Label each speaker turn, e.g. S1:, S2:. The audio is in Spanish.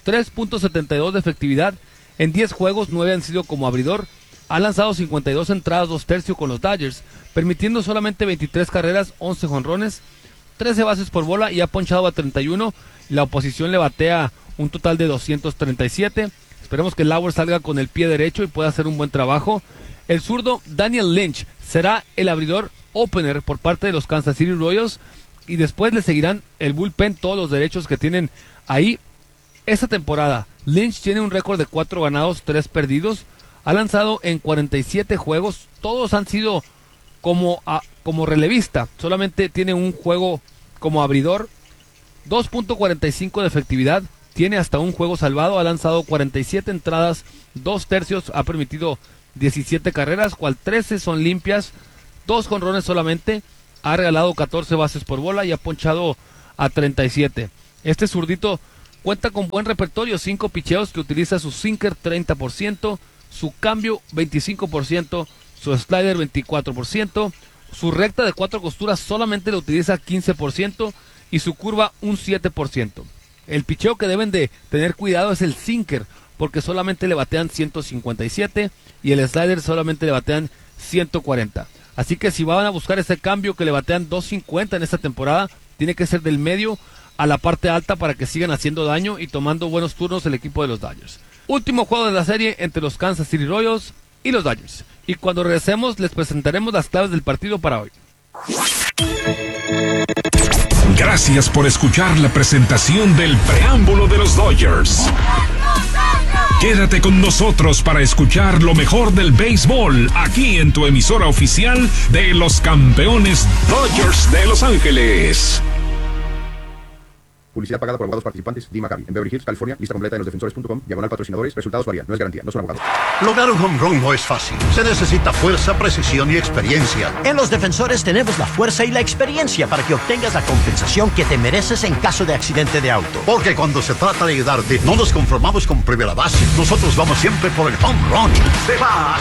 S1: 3.72 de efectividad. En 10 juegos, 9 han sido como abridor. Ha lanzado 52 entradas, 2/3 con los Dodgers, permitiendo solamente 23 carreras, 11 jonrones, 13 bases por bola y ha ponchado a 31. La oposición le batea un total de 237. Esperemos que Lauer salga con el pie derecho y pueda hacer un buen trabajo. El zurdo Daniel Lynch será el abridor opener por parte de los Kansas City Royals y después le seguirán el bullpen, todos los derechos que tienen ahí. Esta temporada Lynch tiene un récord de 4 ganados, 3 perdidos. Ha lanzado en 47 juegos, todos han sido como relevista, solamente tiene un juego como abridor, 2.45 de efectividad, tiene hasta un juego salvado, ha lanzado 47 entradas, 2/3, ha permitido 17 carreras, cual 13 son limpias, 2 jonrones solamente, ha regalado 14 bases por bola y ha ponchado a 37. Este zurdito cuenta con buen repertorio, 5 picheos que utiliza su sinker 30%, su cambio 25%, su slider 24%, su recta de 4 costuras solamente lo utiliza 15% y su curva un 7%. El picheo que deben de tener cuidado es el sinker, porque solamente le batean 157 y el slider solamente le batean 140. Así que si van a buscar ese cambio que le batean 250 en esta temporada, tiene que ser del medio a la parte alta para que sigan haciendo daño y tomando buenos turnos el equipo de los Dodgers. Último juego de la serie entre los Kansas City Royals y los Dodgers. Y cuando regresemos les presentaremos las claves del partido para hoy.
S2: Gracias por escuchar la presentación del preámbulo de los Dodgers. Quédate con nosotros para escuchar lo mejor del béisbol aquí en tu emisora oficial de los campeones Dodgers de Los Ángeles.
S3: Publicidad pagada por abogados participantes. Dee McCabe. En Beverly Hills, California. Lista completa en losdefensores.com. /patrocinadores. Resultados varían. No es garantía. No son abogados.
S4: Lograr un home run no es fácil. Se necesita fuerza, precisión y experiencia.
S5: En Los Defensores tenemos la fuerza y la experiencia para que obtengas la compensación que te mereces en caso de accidente de auto.
S4: Porque cuando se trata de ayudarte, no nos conformamos con primera base. Nosotros vamos siempre por el home run. ¡Se va!